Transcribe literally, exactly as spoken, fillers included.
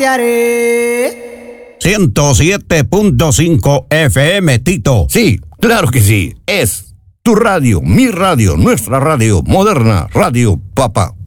ciento siete punto cinco F M, Tito. Sí, claro que sí. Es tu radio, mi radio, nuestra radio, moderna, Radio Papa.